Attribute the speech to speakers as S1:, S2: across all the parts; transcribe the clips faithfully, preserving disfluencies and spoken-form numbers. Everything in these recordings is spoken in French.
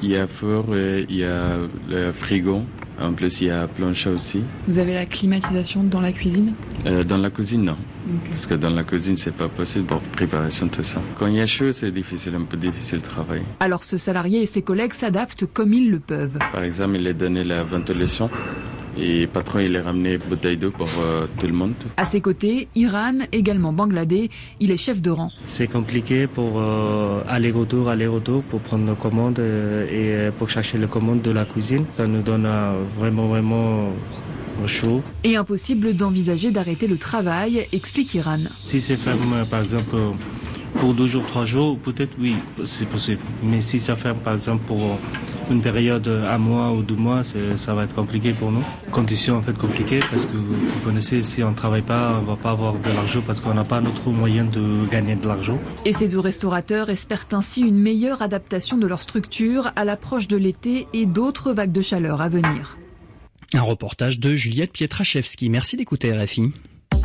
S1: Il y a four, et il y a le frigo. En plus, il y a plancha aussi.
S2: Vous avez la climatisation dans la cuisine ?
S1: euh, Dans la cuisine, non. Okay. Parce que dans la cuisine, c'est pas possible pour préparation, tout ça. Quand il y a chaud, c'est difficile, un peu difficile de travailler.
S2: Alors ce salarié et ses collègues s'adaptent comme ils le peuvent.
S1: Par exemple, il est donné la ventilation. Et le patron, il a ramené une bouteille d'eau pour euh, tout le monde.
S2: À ses côtés, Iran, également bangladais, il est chef de rang.
S3: C'est compliqué pour euh, aller-retour, aller-retour, pour prendre nos commandes euh, et pour chercher les commandes de la cuisine. Ça nous donne euh, vraiment, vraiment chaud.
S2: Et impossible d'envisager d'arrêter le travail, explique Iran.
S3: Si c'est ferme, par exemple, pour deux jours, trois jours, peut-être oui, c'est possible. Mais si ça ferme, par exemple, pour une période, un mois ou deux mois, ça va être compliqué pour nous. Conditions en fait compliquées parce que vous connaissez, si on ne travaille pas, on ne va pas avoir de l'argent parce qu'on n'a pas d'autre moyen de gagner de l'argent.
S2: Et ces deux restaurateurs espèrent ainsi une meilleure adaptation de leur structure à l'approche de l'été et d'autres vagues de chaleur à venir.
S4: Un reportage de Juliette Pietraszewski. Merci d'écouter R F I.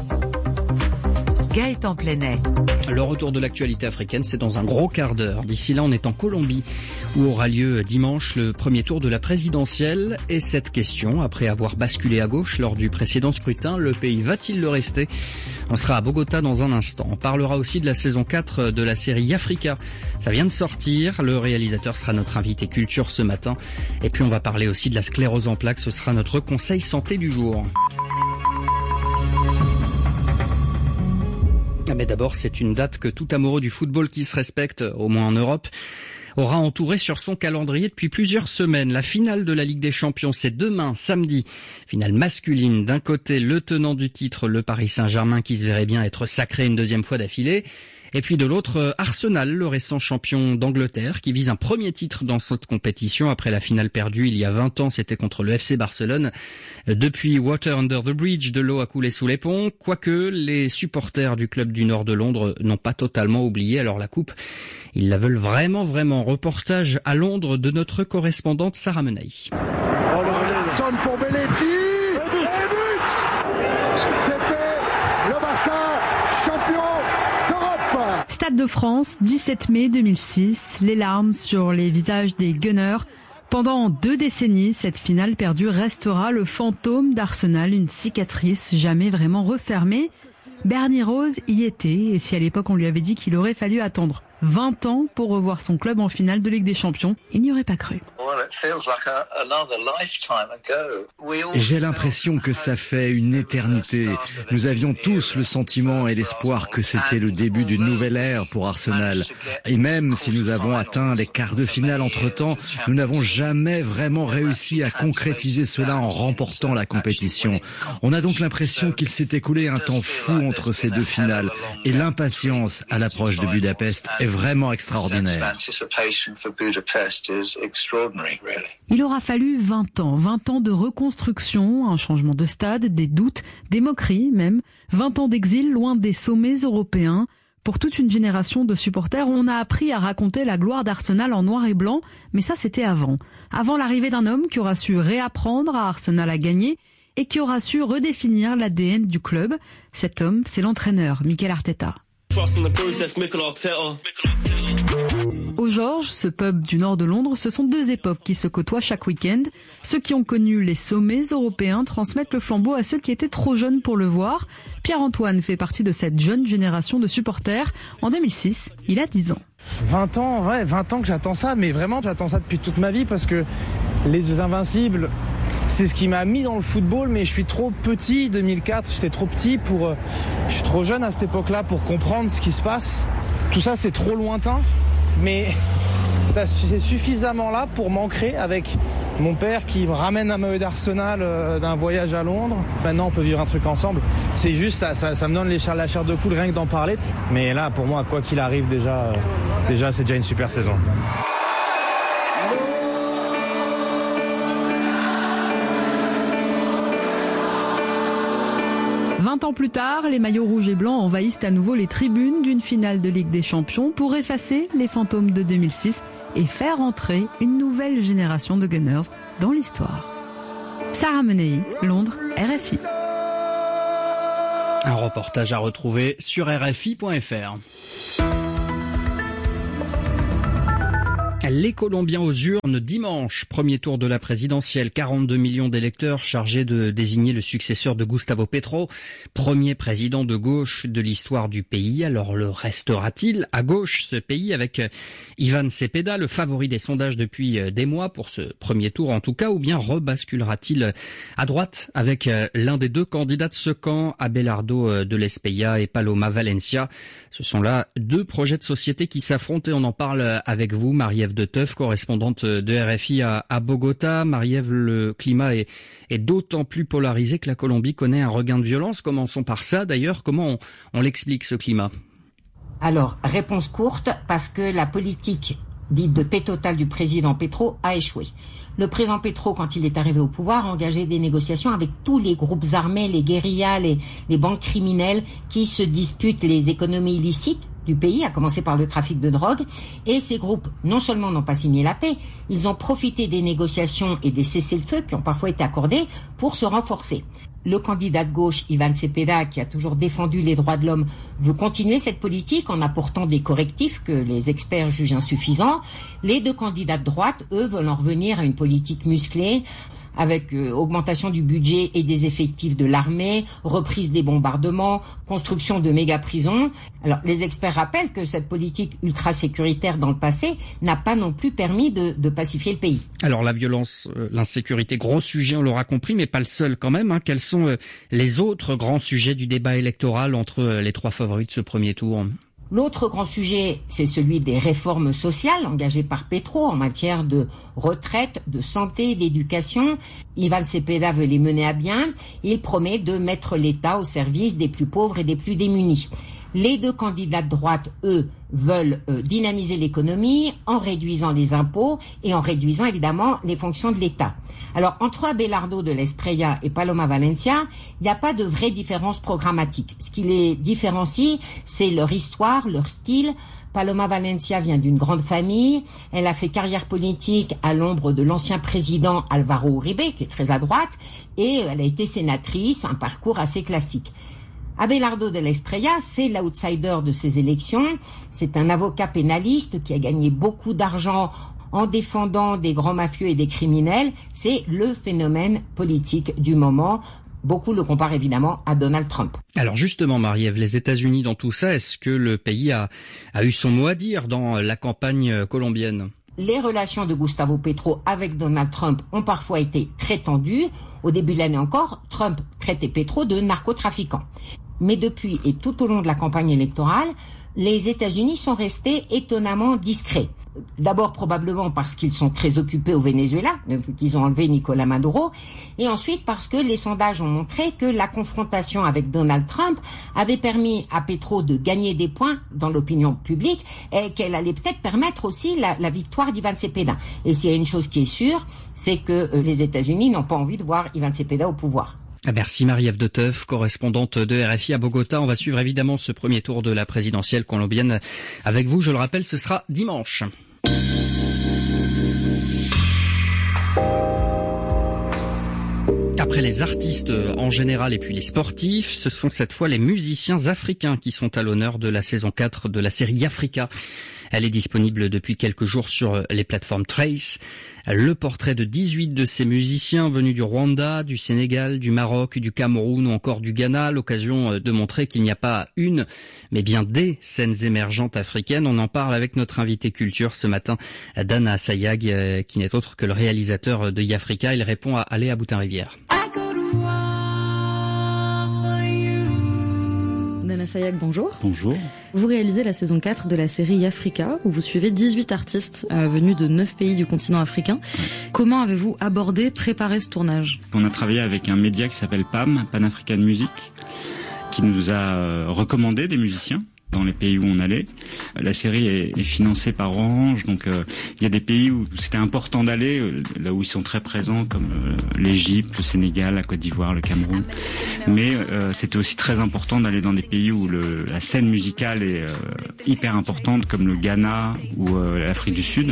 S5: Gaëtan Plenet.
S4: Le retour de l'actualité africaine, c'est dans un gros quart d'heure. D'ici là, on est en Colombie, où aura lieu dimanche le premier tour de la présidentielle. Et cette question, après avoir basculé à gauche lors du précédent scrutin, le pays va-t-il le rester ? On sera à Bogota dans un instant. On parlera aussi de la saison quatre de la série Africa. Ça vient de sortir. Le réalisateur sera notre invité culture ce matin. Et puis on va parler aussi de la sclérose en plaques. Ce sera notre conseil santé du jour. Mais d'abord, c'est une date que tout amoureux du football qui se respecte, au moins en Europe, aura entouré sur son calendrier depuis plusieurs semaines. La finale de la Ligue des Champions, c'est demain, samedi. Finale masculine. D'un côté, le tenant du titre, le Paris Saint-Germain, qui se verrait bien être sacré une deuxième fois d'affilée. Et puis de l'autre, Arsenal, le récent champion d'Angleterre, qui vise un premier titre dans cette compétition après la finale perdue il y a vingt ans, c'était contre le F C Barcelone. Depuis Water Under the Bridge, de l'eau a coulé sous les ponts, quoique les supporters du club du nord de Londres n'ont pas totalement oublié alors la coupe. Ils la veulent vraiment, vraiment. Reportage à Londres de notre correspondante Sarah Menay.
S6: Oh, le pour Belletti.
S7: Stade de France, dix-sept mai deux mille six, les larmes sur les visages des Gunners. Pendant deux décennies, cette finale perdue restera le fantôme d'Arsenal, une cicatrice jamais vraiment refermée. Bernie Rose y était, et si à l'époque on lui avait dit qu'il aurait fallu attendre vingt ans pour revoir son club en finale de Ligue des Champions, il n'y aurait pas cru.
S8: J'ai l'impression que ça fait une éternité. Nous avions tous le sentiment et l'espoir que c'était le début d'une nouvelle ère pour Arsenal. Et même si nous avons atteint les quarts de finale entre-temps, nous n'avons jamais vraiment réussi à concrétiser cela en remportant la compétition. On a donc l'impression qu'il s'est écoulé un temps fou entre ces deux finales. Et l'impatience à l'approche de Budapest est vraiment extraordinaire.
S7: Il aura fallu vingt ans, vingt ans de reconstruction, un changement de stade, des doutes, des moqueries même, vingt ans d'exil loin des sommets européens. Pour toute une génération de supporters, on a appris à raconter la gloire d'Arsenal en noir et blanc, mais ça c'était avant. Avant l'arrivée d'un homme qui aura su réapprendre à Arsenal à gagner et qui aura su redéfinir l'A D N du club. Cet homme, c'est l'entraîneur Mikel Arteta. Au George, ce pub du nord de Londres, ce sont deux époques qui se côtoient chaque week-end. Ceux qui ont connu les sommets européens transmettent le flambeau à ceux qui étaient trop jeunes pour le voir. Pierre-Antoine fait partie de cette jeune génération de supporters. En deux mille six, il a dix ans.
S9: vingt ans, ouais, vingt ans que j'attends ça, mais vraiment j'attends ça depuis toute ma vie parce que les Invincibles, c'est ce qui m'a mis dans le football, mais je suis trop petit, deux mille quatre, j'étais trop petit pour... Je suis trop jeune à cette époque-là pour comprendre ce qui se passe. Tout ça, c'est trop lointain, mais ça, c'est suffisamment là pour m'ancrer avec mon père qui me ramène un maillot d'Arsenal euh, d'un voyage à Londres. Maintenant, on peut vivre un truc ensemble. C'est juste, ça, ça, ça me donne les chairs, la chair de poule rien que d'en parler. Mais là, pour moi, quoi qu'il arrive, déjà, euh, déjà c'est déjà une super saison.
S7: vingt ans plus tard, les maillots rouges et blancs envahissent à nouveau les tribunes d'une finale de Ligue des Champions pour effacer les fantômes de deux mille six et faire entrer une nouvelle génération de Gunners dans l'histoire. Sarah Menei, Londres, R F I.
S4: Un reportage à retrouver sur R F I point F R. Les Colombiens aux urnes dimanche, premier tour de la présidentielle, quarante-deux millions d'électeurs chargés de désigner le successeur de Gustavo Petro, premier président de gauche de l'histoire du pays. Alors le restera-t-il à gauche ce pays avec Iván Cepeda, le favori des sondages depuis des mois pour ce premier tour en tout cas, ou bien rebasculera-t-il à droite avec l'un des deux candidats de ce camp, Abelardo de l'Espeya et Paloma Valencia. Ce sont là deux projets de société qui s'affrontent et on en parle avec vous, Marie-Ève de Teuf, correspondante de R F I à, à Bogota. Marie-Ève, le climat est, est d'autant plus polarisé que la Colombie connaît un regain de violence. Commençons par ça d'ailleurs. Comment on, on l'explique ce climat?
S5: Alors, réponse courte, parce que la politique dite de paix totale du président Petro a échoué. Le président Petro, quand il est arrivé au pouvoir, a engagé des négociations avec tous les groupes armés, les guérillas, les, les banques criminelles qui se disputent les économies illicites du pays, à commencer par le trafic de drogue. Et ces groupes, non seulement n'ont pas signé la paix, ils ont profité des négociations et des cessez-le-feu qui ont parfois été accordés pour se renforcer. Le candidat de gauche, Iván Cepeda, qui a toujours défendu les droits de l'homme, veut continuer cette politique en apportant des correctifs que les experts jugent insuffisants. Les deux candidats de droite, eux, veulent en revenir à une politique musclée, avec euh, augmentation du budget et des effectifs de l'armée, reprise des bombardements, construction de méga-prisons. Alors, les experts rappellent que cette politique ultra-sécuritaire dans le passé n'a pas non plus permis de, de pacifier le pays.
S4: Alors, la violence, euh, l'insécurité, gros sujet, on l'aura compris, mais pas le seul quand même. Hein. Quels sont euh, les autres grands sujets du débat électoral entre euh, les trois favoris de ce premier tour ?
S5: L'autre grand sujet, c'est celui des réformes sociales engagées par Petro en matière de retraite, de santé, d'éducation. Iván Cepeda veut les mener à bien. Il promet de mettre l'État au service des plus pauvres et des plus démunis. Les deux candidats de droite, eux, veulent euh, dynamiser l'économie en réduisant les impôts et en réduisant évidemment les fonctions de l'État. Alors, entre Abelardo de l'Espeya et Paloma Valencia, il n'y a pas de vraie différence programmatique. Ce qui les différencie, c'est leur histoire, leur style. Paloma Valencia vient d'une grande famille. Elle a fait carrière politique à l'ombre de l'ancien président Álvaro Uribe, qui est très à droite, et elle a été sénatrice, un parcours assez classique. Abelardo de l'Espeya, c'est l'outsider de ces élections. C'est un avocat pénaliste qui a gagné beaucoup d'argent en défendant des grands mafieux et des criminels. C'est le phénomène politique du moment. Beaucoup le comparent évidemment à Donald Trump.
S4: Alors justement, Marie-Ève, les États-Unis dans tout ça, est-ce que le pays a, a eu son mot à dire dans la campagne colombienne ?
S5: Les relations de Gustavo Petro avec Donald Trump ont parfois été très tendues. Au début de l'année encore, Trump traitait Petro de narcotrafiquant. Mais depuis et tout au long de la campagne électorale, les États-Unis sont restés étonnamment discrets. D'abord probablement parce qu'ils sont très occupés au Venezuela, depuis qu'ils ont enlevé Nicolás Maduro, et ensuite parce que les sondages ont montré que la confrontation avec Donald Trump avait permis à Petro de gagner des points dans l'opinion publique et qu'elle allait peut-être permettre aussi la, la victoire d'Iván Cepeda. Et s'il y a une chose qui est sûre, c'est que euh, les États-Unis n'ont pas envie de voir Iván Cepeda au pouvoir.
S4: Merci Marie-Ève de Teuf, correspondante de R F I à Bogota. On va suivre évidemment ce premier tour de la présidentielle colombienne avec vous. Je le rappelle, ce sera dimanche. Après les artistes en général et puis les sportifs, ce sont cette fois les musiciens africains qui sont à l'honneur de la saison quatre de la série Africa. Elle est disponible depuis quelques jours sur les plateformes Trace. Le portrait de dix-huit de ces musiciens venus du Rwanda, du Sénégal, du Maroc, du Cameroun ou encore du Ghana, l'occasion de montrer qu'il n'y a pas une, mais bien des scènes émergentes africaines. On en parle avec notre invité culture ce matin, Dana Sayag, qui n'est autre que le réalisateur de Yafrika. Il répond à Aller à Boutin-Rivière.
S10: Dana Sayag, bonjour.
S11: Bonjour.
S10: Vous réalisez la saison quatre de la série Africa, où vous suivez dix-huit artistes euh, venus de neuf pays du continent africain. Ouais. Comment avez-vous abordé, préparé ce tournage ?
S11: On a travaillé avec un média qui s'appelle P A M, Pan African Music, qui nous a euh, recommandé des musiciens dans les pays où on allait. La série est, est financée par Orange, donc il euh, y a des pays où c'était important d'aller, euh, là où ils sont très présents, comme euh, l'Égypte, le Sénégal, la Côte d'Ivoire, le Cameroun. Mais euh, c'était aussi très important d'aller dans des pays où le, la scène musicale est euh, hyper importante, comme le Ghana ou euh, l'Afrique du Sud.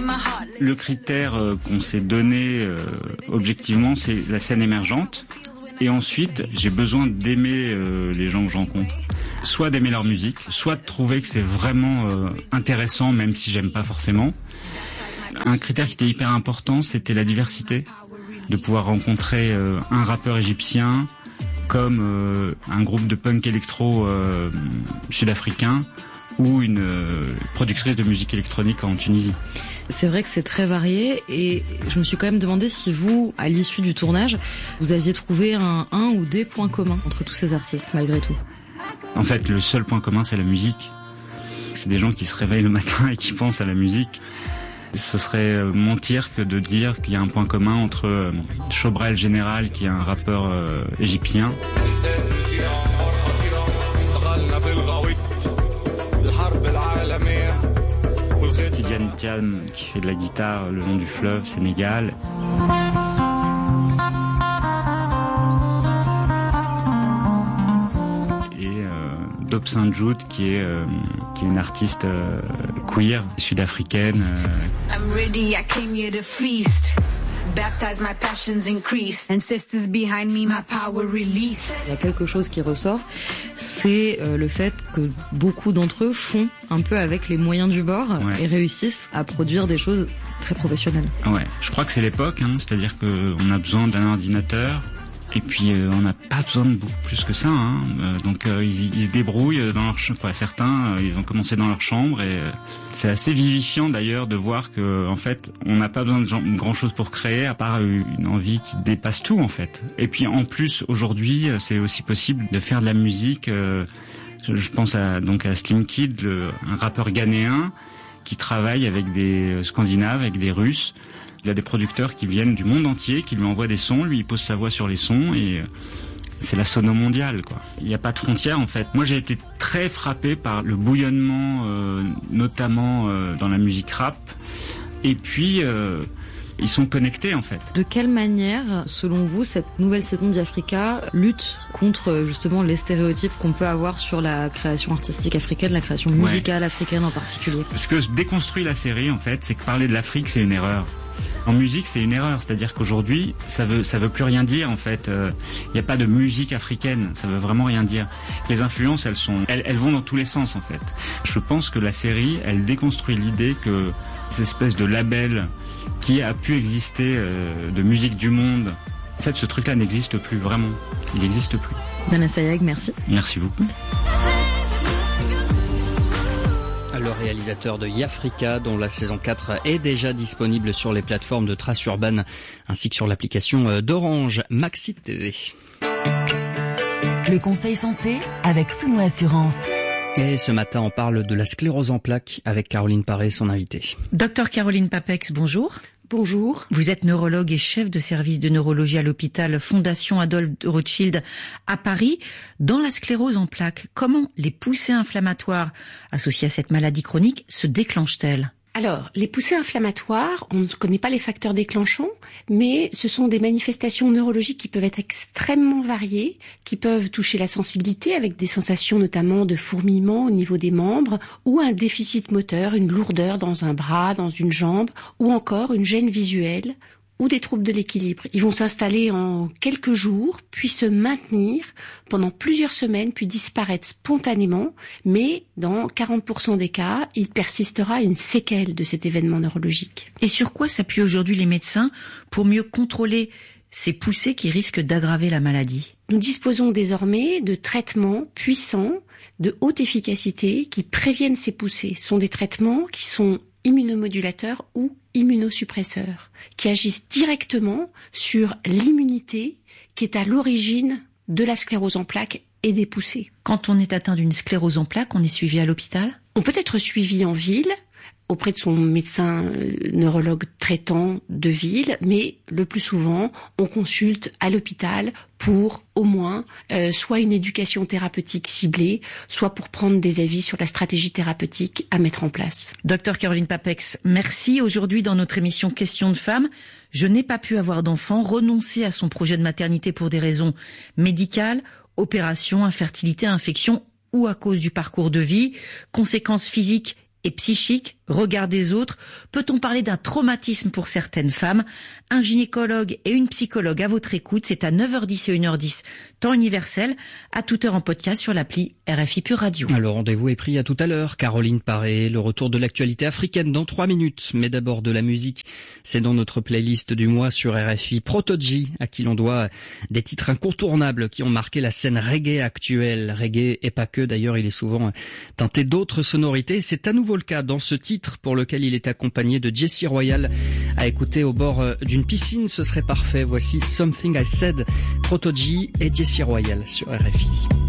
S11: Le critère euh, qu'on s'est donné euh, objectivement, c'est la scène émergente. Et ensuite, j'ai besoin d'aimer euh, les gens que je rencontre. Soit d'aimer leur musique, soit de trouver que c'est vraiment euh, intéressant, même si j'aime pas forcément. Un critère qui était hyper important, c'était la diversité. De pouvoir rencontrer euh, un rappeur égyptien, comme euh, un groupe de punk électro euh, sud-africain, ou une euh, productrice de musique électronique en Tunisie.
S10: C'est vrai que c'est très varié et je me suis quand même demandé si vous, à l'issue du tournage, vous aviez trouvé un, un ou des points communs entre tous ces artistes malgré tout.
S11: En fait, le seul point commun, c'est la musique. C'est des gens qui se réveillent le matin et qui pensent à la musique. Ce serait mentir que de dire qu'il y a un point commun entre Chobra El Général, qui est un rappeur euh, égyptien, Tidiane Tian, qui fait de la guitare le long du fleuve, Sénégal. Et euh, Dope Saint-Jude, qui est euh, qui est une artiste euh, queer sud-africaine. Euh. I'm ready, I came here to feast. Baptize my passions increase and sisters behind me my power release.
S10: Il y a quelque chose qui ressort, c'est euh, le fait que beaucoup d'entre eux font un peu avec les moyens du bord, ouais, et réussissent à produire des choses très professionnelles.
S11: Ouais, je crois que c'est l'époque, hein, c'est-à-dire que on a besoin d'un ordinateur. Et puis euh, on n'a pas besoin de beaucoup plus que ça, hein. Euh, donc euh, ils, ils se débrouillent dans leur chambre. Certains, euh, ils ont commencé dans leur chambre et euh, c'est assez vivifiant d'ailleurs de voir que en fait on n'a pas besoin de grand chose pour créer à part une envie qui dépasse tout en fait. Et puis en plus aujourd'hui c'est aussi possible de faire de la musique. Euh, je pense à donc à Slim Kid, le, un rappeur ghanéen qui travaille avec des Scandinaves, avec des Russes. Il y a des producteurs qui viennent du monde entier, qui lui envoient des sons, lui il pose sa voix sur les sons et c'est la sono mondiale, quoi. Il n'y a pas de frontières en fait. Moi j'ai été très frappé par le bouillonnement, euh, notamment euh, dans la musique rap. Et puis euh, ils sont connectés en fait.
S10: De quelle manière, selon vous, cette nouvelle saison d'Africa lutte contre justement les stéréotypes qu'on peut avoir sur la création artistique africaine, la création musicale, ouais, africaine en particulier?
S11: Ce que déconstruit la série en fait, c'est que parler de l'Afrique c'est une erreur. En musique, c'est une erreur, c'est-à-dire qu'aujourd'hui, ça veut ça veut plus rien dire en fait. Il euh, n'y a pas de musique africaine, ça veut vraiment rien dire. Les influences, elles sont, elles, elles vont dans tous les sens en fait. Je pense que la série, elle déconstruit l'idée que cette espèce de label qui a pu exister euh, de musique du monde, en fait, ce truc-là n'existe plus vraiment. Il n'existe plus.
S10: Nana Sayag, merci.
S11: Merci beaucoup.
S4: Le réalisateur de Yafrika, dont la saison quatre est déjà disponible sur les plateformes de Trace Urbaine ainsi que sur l'application d'Orange Maxi T V.
S12: Le conseil santé avec Souno Assurance.
S4: Et ce matin, on parle de la sclérose en plaques avec Caroline Paré, son invitée.
S13: Docteur Caroline Papex, bonjour.
S14: Bonjour.
S13: Vous êtes neurologue et chef de service de neurologie à l'hôpital Fondation Adolphe Rothschild à Paris. Dans la sclérose en plaques, comment les poussées inflammatoires associées à cette maladie chronique se déclenchent-elles ?
S14: Alors, les poussées inflammatoires, on ne connaît pas les facteurs déclenchants, mais ce sont des manifestations neurologiques qui peuvent être extrêmement variées, qui peuvent toucher la sensibilité avec des sensations notamment de fourmillement au niveau des membres, ou un déficit moteur, une lourdeur dans un bras, dans une jambe, ou encore une gêne visuelle, ou des troubles de l'équilibre. Ils vont s'installer en quelques jours, puis se maintenir pendant plusieurs semaines, puis disparaître spontanément, mais dans quarante pour cent des cas, il persistera une séquelle de cet événement neurologique.
S13: Et sur quoi s'appuient aujourd'hui les médecins pour mieux contrôler ces poussées qui risquent d'aggraver la maladie ?
S14: Nous disposons désormais de traitements puissants, de haute efficacité, qui préviennent ces poussées. Ce sont des traitements qui sont immunomodulateurs ou immunosuppresseurs, qui agissent directement sur l'immunité qui est à l'origine de la sclérose en plaques et des poussées.
S13: Quand on est atteint d'une sclérose en plaques, on est suivi à l'hôpital ?
S14: On peut être suivi en ville, auprès de son médecin neurologue traitant de ville, mais le plus souvent, on consulte à l'hôpital pour au moins euh, soit une éducation thérapeutique ciblée, soit pour prendre des avis sur la stratégie thérapeutique à mettre en place.
S13: Docteur Caroline Papex, merci. Aujourd'hui, dans notre émission Questions de femmes, je n'ai pas pu avoir d'enfant, renoncer à son projet de maternité pour des raisons médicales, opération, infertilité, infection ou à cause du parcours de vie, conséquences physiques et psychiques regard des autres. Peut-on parler d'un traumatisme pour certaines femmes? Un gynécologue et une psychologue à votre écoute. C'est à neuf heures dix et une heure dix, temps universel. À toute heure en podcast sur l'appli R F I Pure Radio.
S4: Le rendez-vous est pris à tout à l'heure. Caroline Paré, le retour de l'actualité africaine dans trois minutes. Mais d'abord de la musique. C'est dans notre playlist du mois sur R F I. Proto-G, à qui l'on doit des titres incontournables qui ont marqué la scène reggae actuelle. Reggae et pas que, d'ailleurs, il est souvent teinté d'autres sonorités. C'est à nouveau le cas dans ce titre pour lequel il est accompagné de Jessie Royal. À écouter au bord d'une piscine, ce serait parfait. Voici Something I Said, Proto-G et Jessie Royal sur R F I.